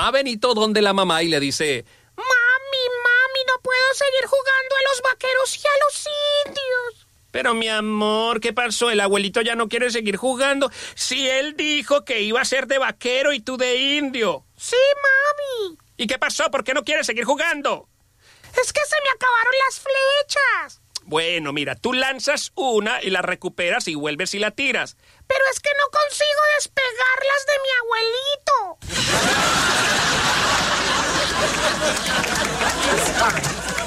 Va Benito donde la mamá y le dice: Mami, no puedo seguir jugando a los vaqueros y a los indios. Pero mi amor, ¿qué pasó? El abuelito ya no quiere seguir jugando. Si él dijo que iba a ser de vaquero y tú de indio. Sí, mami. ¿Y qué pasó? ¿Por qué no quieres seguir jugando? Es que se me acabaron las flechas. Bueno, mira, tú lanzas una y la recuperas y vuelves y la tiras. Pero es que no consigo despegarlas de mi abuelito.